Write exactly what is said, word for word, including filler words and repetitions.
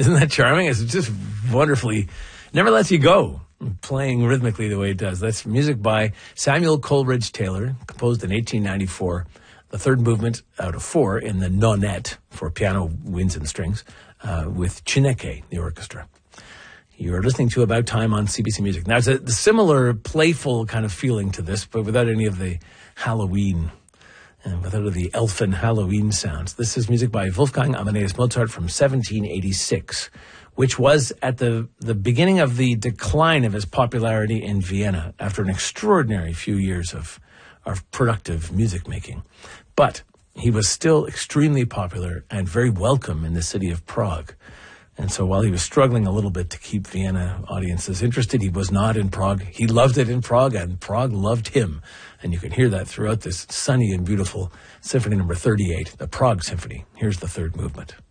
Isn't that charming? It's just wonderfully, never lets you go, playing rhythmically the way it does. That's music by Samuel Coleridge Taylor, composed in eighteen ninety-four. The third movement out of four in the nonette for piano, winds, and strings, uh, with Chineke, the orchestra. You're listening to About Time on C B C Music. Now, there's a similar playful kind of feeling to this, but without any of the Halloween, and without the elfin Halloween sounds. This is music by Wolfgang Amadeus Mozart from seventeen eighty-six, which was at the, the beginning of the decline of his popularity in Vienna after an extraordinary few years of, of productive music making. But he was still extremely popular and very welcome in the city of Prague. And so while he was struggling a little bit to keep Vienna audiences interested, he was not in Prague. He loved it in Prague, and Prague loved him. And you can hear that throughout this sunny and beautiful Symphony number thirty-eight, the Prague Symphony. Here's the third movement.